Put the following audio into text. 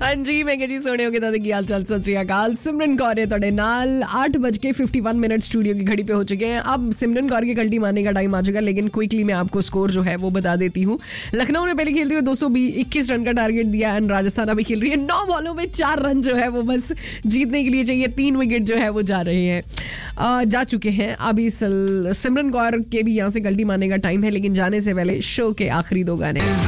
हाँ जी, मैं जी सोने होगे दादा की हाल चाल सत श्री अकाल। सिमरन कौर है तोड़े नाल 8:51 स्टूडियो की घड़ी पे हो चुके हैं। अब सिमरन कौर की गलती मारने का टाइम आ चुका है, लेकिन क्विकली मैं आपको स्कोर जो है वो बता देती हूँ। लखनऊ ने पहले खेलते हुए 221 रन का टारगेट दिया एंड राजस्थान अभी खेल रही है 9 बॉलों में 4 रन जो है वो बस जीतने के लिए चाहिए। 3 विकेट जो है वो जा रहे हैं, जा चुके हैं। अभी सिमरन कौर के भी यहाँ से गलती मारने का टाइम है, लेकिन जाने से पहले शो के आखिरी 2 गाने